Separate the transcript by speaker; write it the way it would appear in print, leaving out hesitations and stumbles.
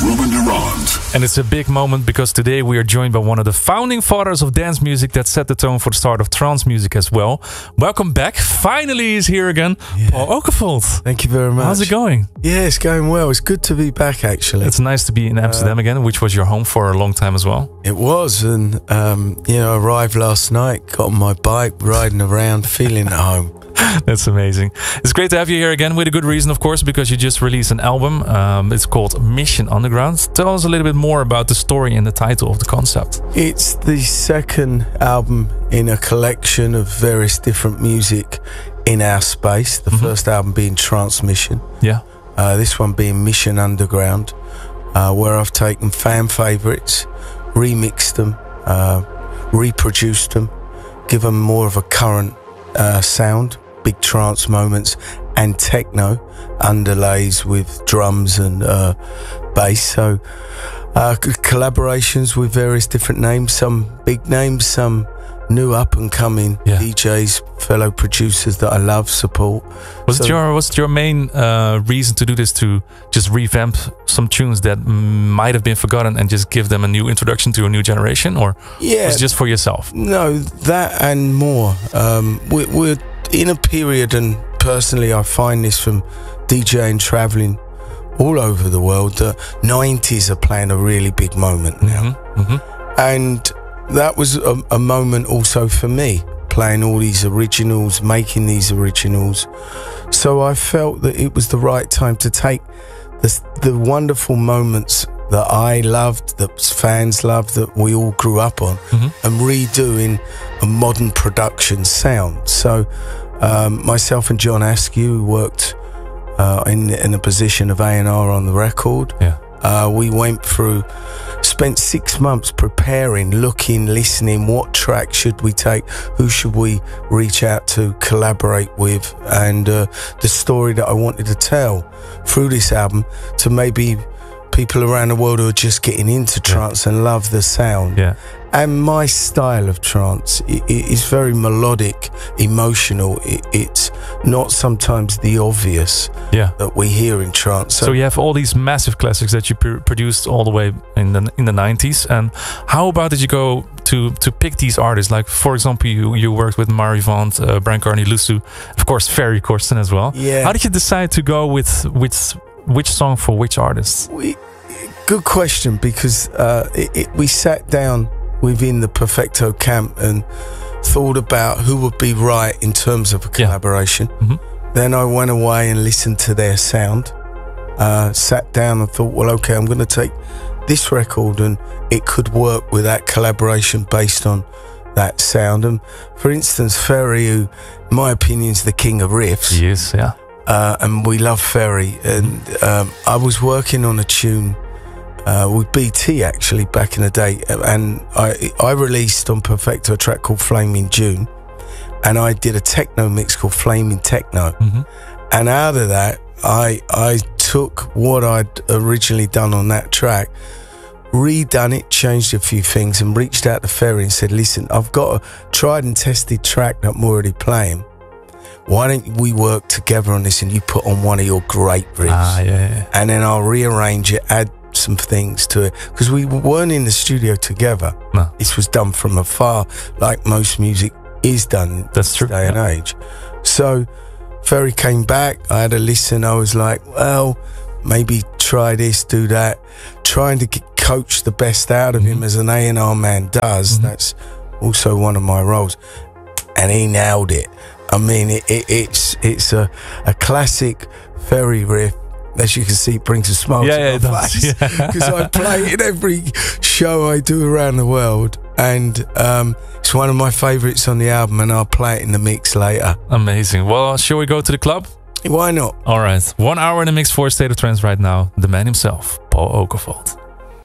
Speaker 1: Ruben de Ronde.
Speaker 2: And it's a big moment because today we are joined by one of the founding fathers of dance music that set the tone for the start of trance music as well. Welcome back. Finally he's here again. Yeah. Paul Oakenfold.
Speaker 3: Thank you very much.
Speaker 2: How's it going?
Speaker 3: Yeah, it's going well. It's good to be back, actually.
Speaker 2: It's nice to be in Amsterdam again, which was your home for a long time as well.
Speaker 3: It was, and I arrived last night, got on my bike, riding around, feeling at home.
Speaker 2: That's amazing. It's great to have you here again with a good reason, of course, because you just released an album. It's called Mission Underground. Tell us a little bit more about the story and the title of the concept.
Speaker 3: It's the second album in a collection of various different music in our space. The first album being Transmission.
Speaker 2: Yeah.
Speaker 3: This one being Mission Underground, where I've taken fan favourites, remixed them, reproduced them, given more of a current sound, big trance moments, and techno underlays with drums and bass. So collaborations with various different names, some big names, some new up and coming DJs, fellow producers that I love, support.
Speaker 2: Was it your main reason to do this, to just revamp some tunes that might have been forgotten and just give them a new introduction to a new generation, or was it just for yourself?
Speaker 3: No, that and more. We're in a period, and personally I find this from DJing, traveling all over the world, that 90s are playing a really big moment now. And that was a moment also for me, playing all these originals, making these originals. So I felt that it was the right time to take the wonderful moments that I loved, that fans loved, that we all grew up on, and redo in a modern production sound. So myself and John Askew worked in a position of A&R on the record. We went through, spent 6 months preparing, looking, listening, what track should we take, who should we reach out to, collaborate with, and the story that I wanted to tell through this album to maybe people around the world who are just getting into trance and love the sound. And my style of trance is very melodic, emotional. It's not sometimes the obvious that we hear in trance.
Speaker 2: So you have all these massive classics that you produced all the way in the 90s. And how about did you go to pick these artists? Like, for example, you worked with Mari Vaughn, Brian Carney, Lusu, of course, Ferry Corsten as well. How did you decide to go with which song for which artists?
Speaker 3: Good question, because we sat down within the Perfecto camp and thought about who would be right in terms of a collaboration. Then I went away and listened to their sound, sat down and thought, well, okay, I'm going to take this record and it could work with that collaboration based on that sound. And for instance, Ferry, who in my opinion is the king of riffs.
Speaker 2: He is,
Speaker 3: and we love Ferry. And I was working on a tune with BT actually back in the day, and I released on Perfecto a track called Flaming June, and I did a techno mix called Flaming Techno. And out of that I took what I'd originally done on that track, redone it, changed a few things, and reached out to Ferry and said, listen, I've got a tried and tested track that I'm already playing. Why don't we work together on this and you put on one of your great riffs, and then I'll rearrange it, add some things to it, because we weren't in the studio together. This was done from afar, like most music is done.
Speaker 2: That's true.
Speaker 3: Day and age. So Ferry came back, I had a listen, I was like, well, maybe try this, do that, trying to coach the best out of him as an A&R man does. That's also one of my roles, and he nailed it. I mean, it's a classic Ferry riff. As you can see, it brings a smile to my face, because I play it in every show I do around the world, and it's one of my favourites on the album, and I'll play it in the mix later.
Speaker 2: Amazing. Well, shall we go to the club?
Speaker 3: Why not?
Speaker 2: All right. 1 hour in the mix for State of Trance right now. The man himself, Paul Oakenfold.